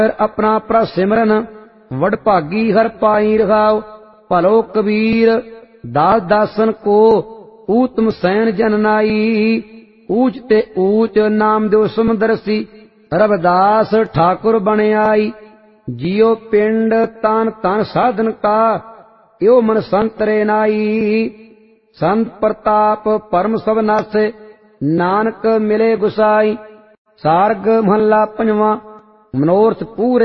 अपना प्रसिमरन वडभागी हर पाई रखाओ। भलो कबीर दास दासन को ऊतम सैन जन नाई। ऊच ते ऊच नाम दो समदरसी रविदास ठाकुर बन आई। जियो पिंड तान तान साधन का यो मन संतरे नाई। संत प्रताप परम सब नासे नानक मिले गुसाई। सारग महला पंजवा मनोरथ पूरे